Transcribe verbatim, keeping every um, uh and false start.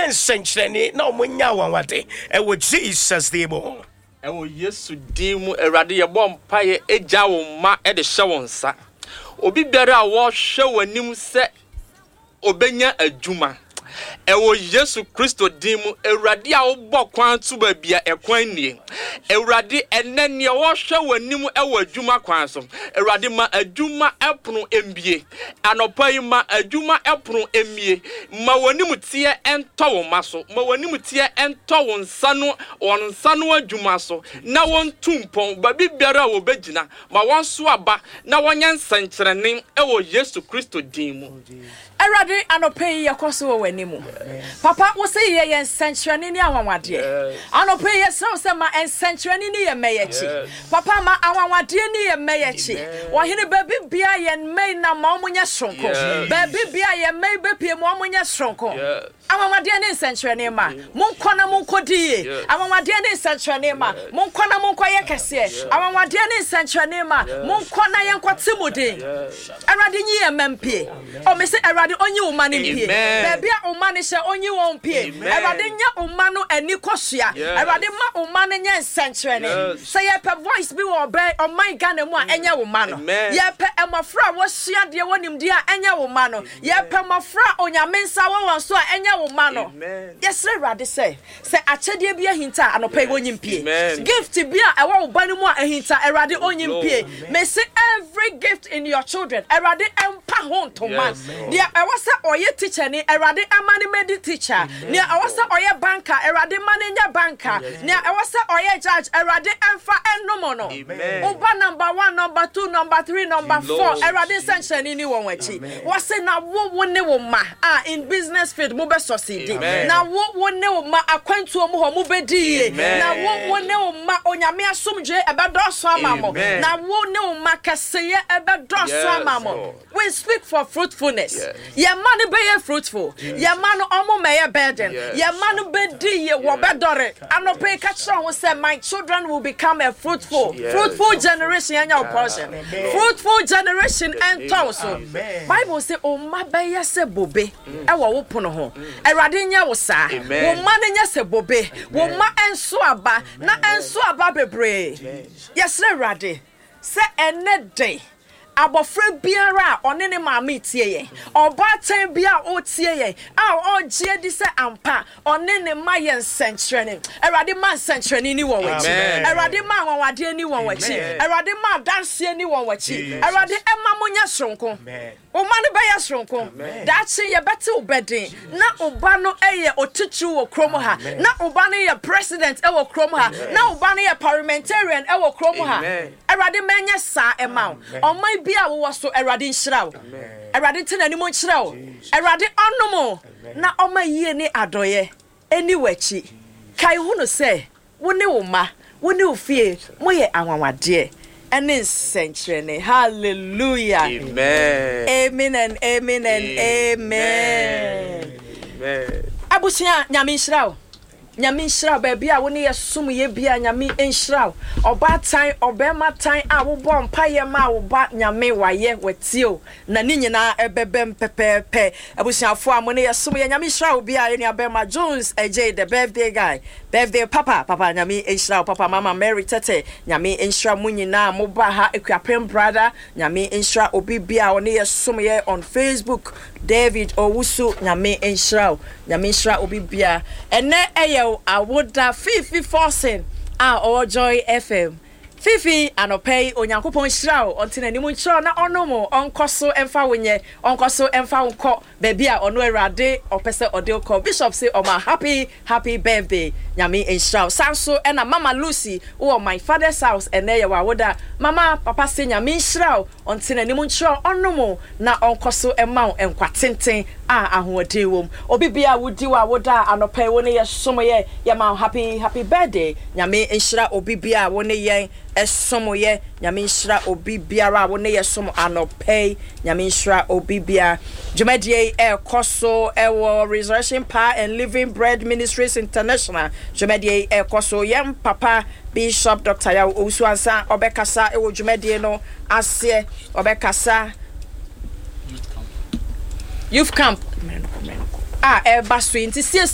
ensencheni na omunya wanwade e wo Jesus demo e wo Yesu dimo Awurade ye bom paye eja wo ma e de hye wo nsa obi biara a wo hwe wanim se obenya adwuma ewo Yesu Kristo dimu Awurade a wo bọ kwan to ba bia ekwan nie Awurade enene wo hwe wanim ewo adwuma kwan so Awurade ma adwuma epono embie anopa yi ma adwuma epono emie ma wanim tie ento wo maso ma wanim tie ento wo nsa no won nsa no adwuma so na won tumpon ba bibiara wo begina ma won so aba na wonye nsankyerene ewo Yesu Kristo dimu Awurade anopa yi yakoso wo wanimu Papa wo say ye ensankyerene ni awanwade anopa yi se se ma ensankyerene ni ye meyechi Papa ma awanwade ni ye meyechi wo hene ba bibia ye mei na ma omunya sonko ba bibia ye mei be pie ma omunya sonko awanwade ni ensankyerene ma monkona monkodie awanwade ni ensankyerene ma monkona monkoye kese awanwade ni ensankyerene ma monkona ye nkwatimoden Awurade nyi ye mempie o me se Awurade onyi wo mane mpie bebia wo mane hye onyi wo mpie Awurade nya wo mano ani kosua Awurade ma wo mane nya nsankyerene say ye pe voice bi wo be o man Ghana mu a enya wo mano ye pe emofra wo sua de wonimdi a enya wo mano ye pe mofra onyamensa wo won so a enya wo mano yes Awurade say say achede bia hinta anopa wonyi mpie gift bia ewo wo banu mu a hinta Awurade onyi mpie me say every gift in your children Awurade empa ho to man dia ewasa oye teacher ni Awurade amane medi teacher ni ewasa oye banker Awurade mane nya banker ni ewasa oye judge Awurade emfa enomo no oba number one number two number three number four Awurade sanction ni won wachi wase na wo wo ne wo ma ah in business field mo be succeed na wo wo ne wo ma akwantu mu ho mo be die na wo wo ne wo ma onyame asomdwe ebe do so amamo na wo ne wo ma kaseye ebe do so amamo we speak for fruitfulness yes. Your money be fruitful. Yes. Your man omo may burden. Yes. Your man be di ye wo bedore. Ano pay catch on say my children will become a fruitful, yes. fruitful generation and your portion. Fruitful generation and also. Bible say o ma be ye se bobe. E wo wo pono ho. Awurade nya wo sa. Wo ma nya se bobe. Wo ma enso aba na enso aba bebre. Yes, Awurade. Say ene day. Abofre biara one ne maame tie ye obatan bia o tie ye a o je di se ampa one ne ma ye nsenkyerene Awurade ma nsenkyerene ni won wachi Awurade ma wanwade ni won wachi Awurade ma danse ni won wachi Awurade ema monya soronko o ma ne ba ya soronko da chi ye bete obeden na oba no eye otutu wo krom ha na oba no ye president e wo krom ha na oba no ye parliamentarian e wo krom ha Awurade manya sa ema o ma bia wo so Awurade nhyirawo Awurade tena ni mo nhyirawo Awurade onomo na oma yie ni adoye eni wachi kai hunu se wo ne wo ma wo ne ofie mo ye anwanwade ene nsenkyerene hallelujah amen amen and amen and amen amen abusia nyame nhyirawo nyame nhyirawo ba bia wo ne ye som ye bia nyame nhyirawo oba tan obema tan a wo bom paye ma wo ba nyame waye watio na ni nyina ebebem pepepe abusiafo a mo ne ye som ye nyame nhyirawo bia ye abema Jones ej the birthday guy birthday papa papa nyame nhyirawo papa mama Mary tete nyame nhyira mo nyina mo ba ha ekwapem brother nyame nhyira obi bia wo ne ye som ye on Facebook David Owusu nyame nhyirawo nyame nhyira obi bia ene eye awoda Fifi Forcing a o Joy F M Fifi anopay onyankopon hyirawo ontina ni mu nkyiro na onomo onkoso emfa wonye onkoso emfa wonko baby a ono Awurade opese ode okọ bishop say o ma happy happy birthday nyame enhyirawo sanso ena mama Lucy o my father's house ene ye wawoda mama papa say nyame enhyirawo ontina ni mu nkyiro onomo na onkoso emma enkwatenten a ahoɔden wom obi bia wodi wa woda anopay woni ye somo ye ye ma happy happy birthday nyame enhyira obi bia woni ye esomo ye nyame nhyira obi biara woni ye somo anopay nyame nhyira obi bia dwumadie e koso ewo Resurrection Power and Living Bread Ministries International dwumadie e koso yem papa Bishop Doctor Yaw Osuansa obekasa ewo dwumadie no ase obekasa youth camp ah e baso inti